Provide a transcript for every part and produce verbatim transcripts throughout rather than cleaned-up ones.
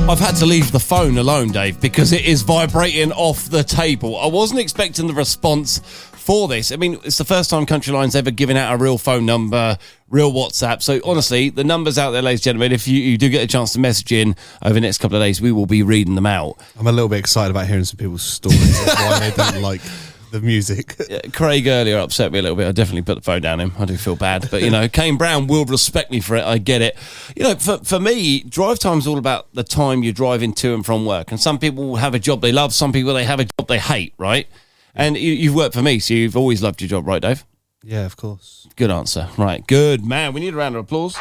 I've had to leave the phone alone, Dave, because it is vibrating off the table. I wasn't expecting the response for this. I mean, it's the first time Country Line's ever given out a real phone number, real WhatsApp. So, honestly, the number's out there, ladies and gentlemen. If you, you do get a chance to message in over the next couple of days, we will be reading them out. I'm a little bit excited about hearing some people's stories of why they don't like the music. Yeah, Craig earlier upset me a little bit. I definitely put the phone down him. I do feel bad. But, you know, Kane Brown will respect me for it. I get it. You know, for, for me, drive time's all about the time you're driving to and from work. And some people have a job they love. Some people, they have a job they hate, right? And you, you've worked for me, so you've always loved your job, right, Dave? Yeah, of course. Good answer. Right, good. Man, we need a round of applause.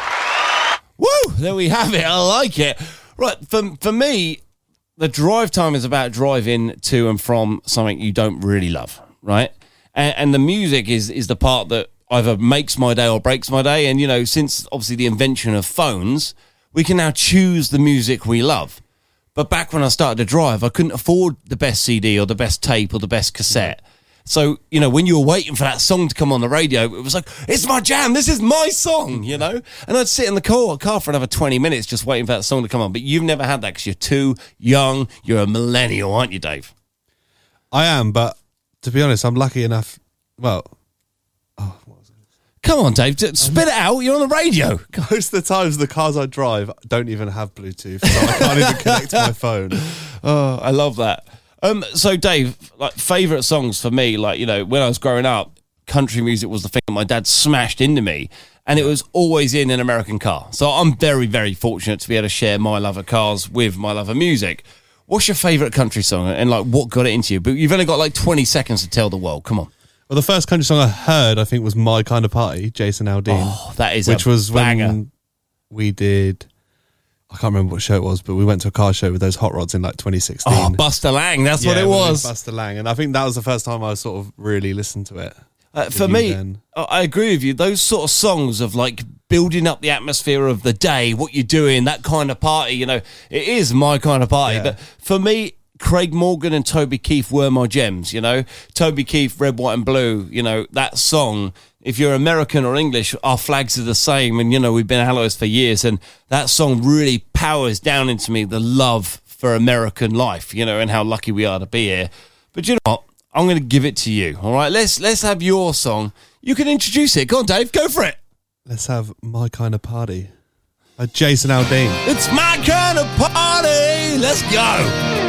Woo! There we have it. I like it. Right, for, for me, the drive time is about driving to and from something you don't really love, right? And, and the music is is the part that either makes my day or breaks my day. And, you know, since obviously the invention of phones, we can now choose the music we love. But back when I started to drive, I couldn't afford the best C D or the best tape or the best cassette. So, you know, when you were waiting for that song to come on the radio, it was like, it's my jam, this is my song, you know? And I'd sit in the car, car for another twenty minutes just waiting for that song to come on. But you've never had that because you're too young. You're a millennial, aren't you, Dave? I am, but to be honest, I'm lucky enough. Well, oh, what was it? Come on, Dave, spit it out. You're on the radio. Most of the times, the cars I drive don't even have Bluetooth, so I can't even connect to my phone. Oh, I love that. Um, so, Dave, like, favourite songs for me, like, you know, when I was growing up, country music was the thing that my dad smashed into me, and it was always in an American car. So I'm very, very fortunate to be able to share my love of cars with my love of music. What's your favourite country song, and, like, what got it into you? But you've only got, like, twenty seconds to tell the world. Come on. Well, the first country song I heard, I think, was My Kind of Party, Jason Aldean. Oh, that is which a was banger. When we did... I can't remember what show it was, but we went to a car show with those hot rods in like twenty sixteen. Oh, Buster Lang, that's yeah, what it was. Buster Lang, and I think that was the first time I sort of really listened to it. Uh, for me, then. I agree with you. Those sort of songs of like building up the atmosphere of the day, what you're doing, that kind of party, you know, it is my kind of party. Yeah. But for me, Craig Morgan and Toby Keith were my gems, you know. Toby Keith, Red, White and Blue, you know, that song. If you're American or English, our flags are the same. And, you know, we've been allies for years. And that song really powers down into me the love for American life, you know, and how lucky we are to be here. But you know what? I'm going to give it to you, all right? Let's let's have your song. You can introduce it. Go on, Dave. Go for it. Let's have My Kind of Party. Uh, Jason Aldean. It's my kind of party. Let's go.